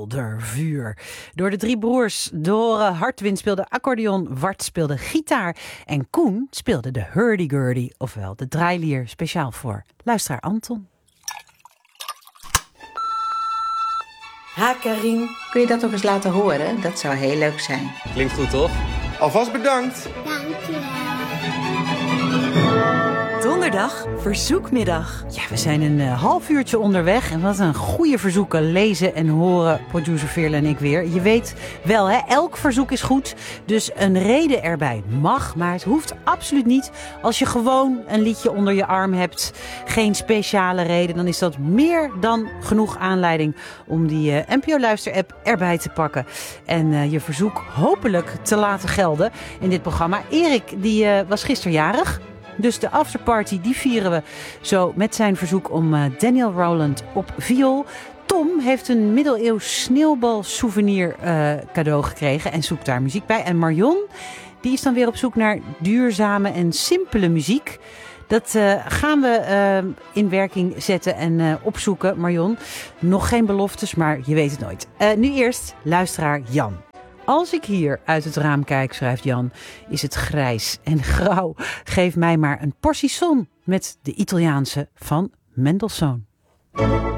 helder vuur. Door de drie broers Dore Hartwin speelde accordeon, Wart speelde gitaar en Koen speelde de hurdy-gurdy, ofwel de draailier, speciaal voor luisteraar Anton. Ha, Karin. Kun je dat nog eens laten horen? Dat zou heel leuk zijn. Klinkt goed, toch? Alvast bedankt. Donderdag, verzoekmiddag. Ja, we zijn een half uurtje onderweg en wat een goede verzoeken lezen en horen producer Veerle en ik weer. Je weet wel, hè, elk verzoek is goed, dus een reden erbij mag, maar het hoeft absoluut niet. Als je gewoon een liedje onder je arm hebt, geen speciale reden, dan is dat meer dan genoeg aanleiding om die NPO-luisterapp erbij te pakken en je verzoek hopelijk te laten gelden in dit programma. Erik, die was gisteren jarig. Dus de afterparty die vieren we zo met zijn verzoek om Daniel Rowland op viool. Tom heeft een middeleeuws sneeuwbal-souvenir cadeau gekregen en zoekt daar muziek bij. En Marion die is dan weer op zoek naar duurzame en simpele muziek. Dat gaan we in werking zetten en opzoeken, Marion. Nog geen beloftes, maar je weet het nooit. Nu eerst luisteraar Jan. Als ik hier uit het raam kijk, schrijft Jan, is het grijs en grauw. Geef mij maar een portie zon met de Italiaanse van Mendelssohn.